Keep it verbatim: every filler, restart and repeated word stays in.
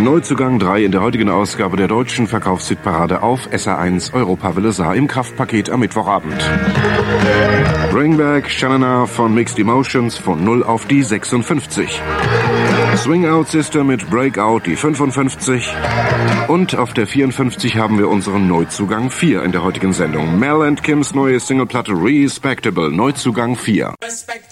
Neuzugang drei in der heutigen Ausgabe der deutschen Verkaufshitparade auf S R eins Europawelle Saar im Kraftpaket am Mittwochabend. Bring Back Shanana von Mixed Emotions von null auf die sechsundfünfzig. Swing Out Sister mit Breakout die fünfundfünfzig. Und auf der vierundfünfzig haben wir unseren Neuzugang vier in der heutigen Sendung. Mel and Kims neue Singleplatte Respectable, Neuzugang vier.